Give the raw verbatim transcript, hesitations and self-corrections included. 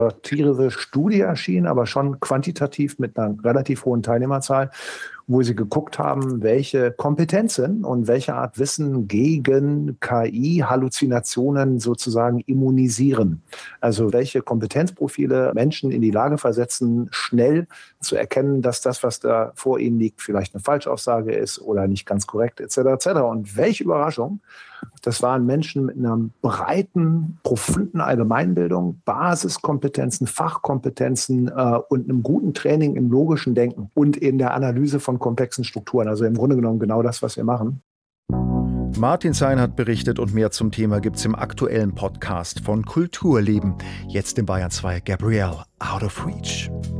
innovative Studie erschienen, aber schon quantitativ mit einer relativ hohen Teilnehmerzahl, wo sie geguckt haben, welche Kompetenzen und welche Art Wissen gegen K I-Halluzinationen sozusagen immunisieren. Also welche Kompetenzprofile Menschen in die Lage versetzen, schnell zu erkennen, dass das, was da vor ihnen liegt, vielleicht eine Falschaussage ist oder nicht ganz korrekt, et cetera et cetera. Und welche Überraschung, das waren Menschen mit einer breiten, profunden Allgemeinbildung, Basiskompetenzen, Fachkompetenzen äh, und einem guten Training im logischen Denken und in der Analyse von komplexen Strukturen. Also im Grunde genommen genau das, was wir machen. Martin Zein hat berichtet und mehr zum Thema gibt's im aktuellen Podcast von Kulturleben. Jetzt in Bayern zwei, Gabrielle, Out of Reach.